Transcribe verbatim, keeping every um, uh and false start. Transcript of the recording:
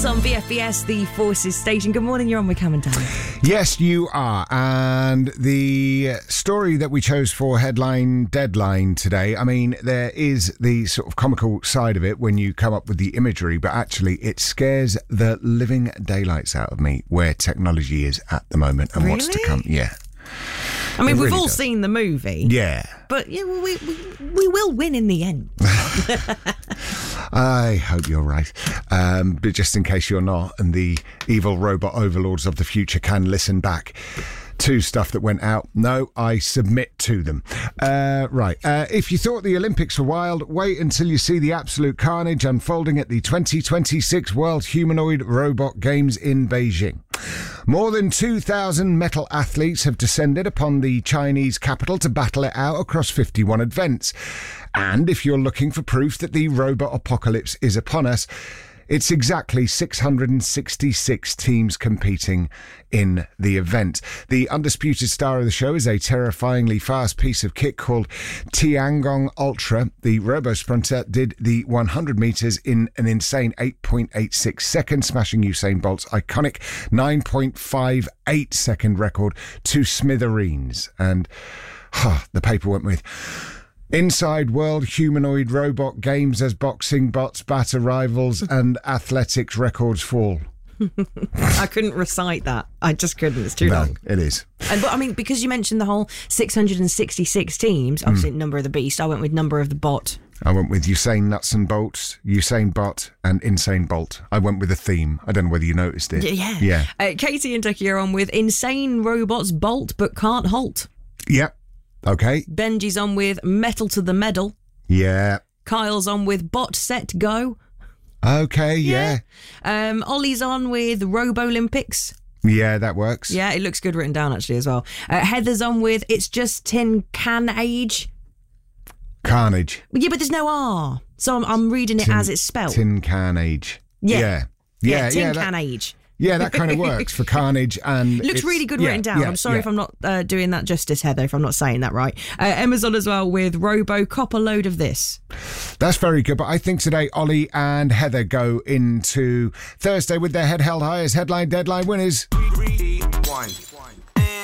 on B F B S, the Forces station. Good morning, you're on with Cam and Dan. Yes, you are. And the story that we chose for headline deadline today, I mean, there is the sort of comical side of it when you come up with the imagery, but actually it scares the living daylights out of me where technology is at the moment and Really? what's to come. Yeah. I mean, It we've really all does. seen the movie. Yeah. But yeah, well, we, we, we will win in the end. I hope you're right. Um, but just in case you're not, and the evil robot overlords of the future can listen back to stuff that went out, no, I submit to them. Uh, right. Uh, if you thought the Olympics were wild, wait until you see the absolute carnage unfolding at the twenty twenty-six World Humanoid Robot Games in Beijing. More than two thousand metal athletes have descended upon the Chinese capital to battle it out across fifty-one events. And if you're looking for proof that the robot apocalypse is upon us, it's exactly six hundred sixty-six teams competing in the event. The undisputed star of the show is a terrifyingly fast piece of kit called Tiangong Ultra. The robo-sprinter did the one hundred metres in an insane eight point eight six seconds, smashing Usain Bolt's iconic nine point five eight second record to smithereens. And huh, the paper went with... Inside World Humanoid Robot Games as boxing bots batter rivals and athletics records fall. I couldn't recite that. I just couldn't. It's too No, long. it is. And, but I mean, because you mentioned the whole six hundred sixty-six teams, obviously Mm. number of the beast, I went with number of the bot. I went with Usain Nuts and Bolts, Usain Bot and Insane Bolt. I went with a theme. I don't know whether you noticed it. Yeah. Yeah. Uh, Katie and Ducky are on with insane robots bolt but can't halt. Yep. Okay. Benji's on with metal to the medal. Yeah. Kyle's on with bot set go. Okay, yeah. Um, Ollie's on with Robo Olympics. Yeah, that works. Yeah, it looks good written down actually as well. Uh, Heather's on with it's just tin can age. Carnage. Yeah, but there's no R, so I'm, I'm reading it Tin- as it's spelled. Tin Can Age. Yeah. Yeah. yeah, Yeah, tin yeah, can that, age. yeah, that kind of works for Carnage. And Looks it's- really good yeah, written down. yeah, I'm sorry yeah. if I'm not uh, doing that justice, Heather, if I'm not saying that right. Uh, Emma's on as well with Robo Cop a load of this. That's very good, but I think today Ollie and Heather go into Thursday with their head held high as headline deadline winners. Three, two, one.